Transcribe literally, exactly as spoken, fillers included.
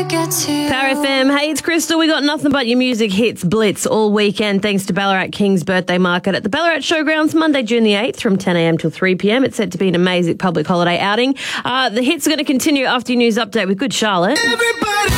get to you. Power F M. Hey, it's Crystal. We got nothing but your music hits blitz all weekend thanks to Ballarat King's birthday market at the Ballarat Showgrounds Monday, June the eighth from ten a.m. till three p.m. It's set to be an amazing public holiday outing. Uh, the hits are going to continue after your news update with Good Charlotte. Everybody